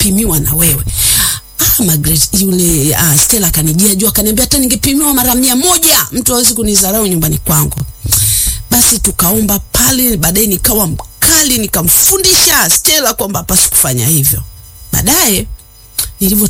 kupimiwa na wewe. Margaret yule Stella kanijia juu akaniambia hata ningepimiwa mara 100 mtu hawezi kunizarau nyumbani kwangu. Basi tukaomba pale, baadaye nikawa mkali, nikamfundisha Stella kwamba hapaswi kufanya hivyo. Baadaye nilivyo